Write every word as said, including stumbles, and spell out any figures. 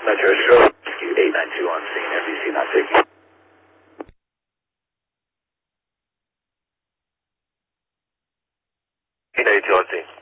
Metro Stroke, eight nine two on scene, F B C not taking. eight nine two on scene.